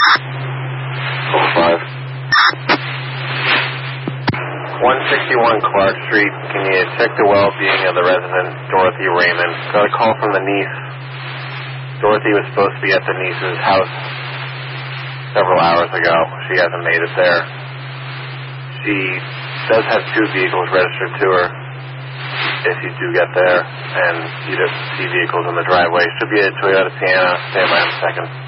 5. 161 Clark Street. Can you check the well-being of the resident, Dorothy Raymond? Got a call from the niece. Dorothy was supposed to be at the niece's house several hours ago. She hasn't made it there. She does have 2 vehicles registered to her if you do get there, and you just see vehicles in the driveway. Should be a Toyota Sienna. Stand by in a second.